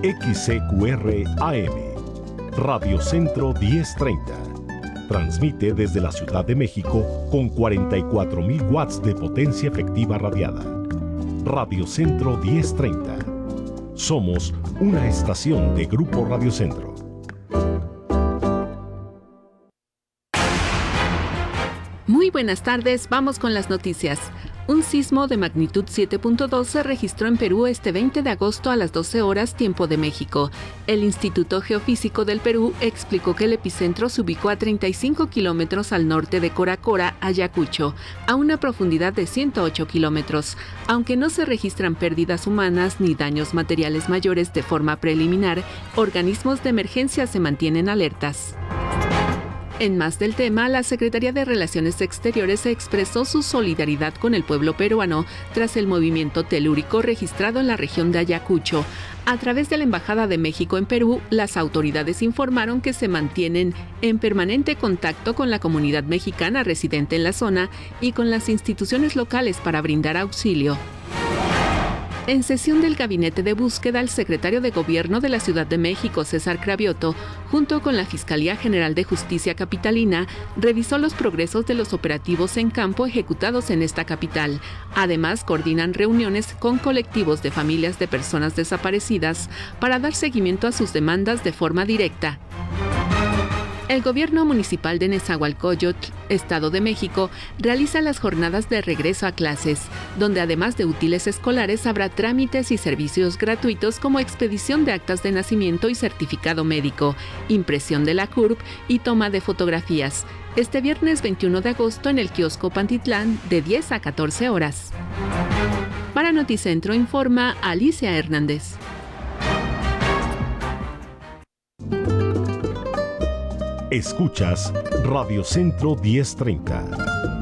XCQR AM, Radio Centro 1030. Transmite desde la Ciudad de México con 44.000 watts de potencia efectiva radiada. Radio Centro 1030. Somos una estación de Grupo Radio Centro. Muy buenas tardes, vamos con las noticias. Un sismo de magnitud 7.2 se registró en Perú este 20 de agosto a las 12 horas tiempo de México. El Instituto Geofísico del Perú explicó que el epicentro se ubicó a 35 kilómetros al norte de Coracora, Ayacucho, a una profundidad de 108 kilómetros. Aunque no se registran pérdidas humanas ni daños materiales mayores de forma preliminar, organismos de emergencia se mantienen alertas. En más del tema, la Secretaría de Relaciones Exteriores expresó su solidaridad con el pueblo peruano tras el movimiento telúrico registrado en la región de Ayacucho. A través de la Embajada de México en Perú, las autoridades informaron que se mantienen en permanente contacto con la comunidad mexicana residente en la zona y con las instituciones locales para brindar auxilio. En sesión del Gabinete de Búsqueda, el secretario de Gobierno de la Ciudad de México, César Cravioto, junto con la Fiscalía General de Justicia Capitalina, revisó los progresos de los operativos en campo ejecutados en esta capital. Además, coordinan reuniones con colectivos de familias de personas desaparecidas para dar seguimiento a sus demandas de forma directa. El gobierno municipal de Nezahualcóyotl, Estado de México, realiza las jornadas de regreso a clases, donde además de útiles escolares habrá trámites y servicios gratuitos como expedición de actas de nacimiento y certificado médico, impresión de la CURP y toma de fotografías. Este viernes 21 de agosto en el kiosco Pantitlán de 10 a 14 horas. Para Noticentro informa Alicia Hernández. Escuchas Radio Centro 1030.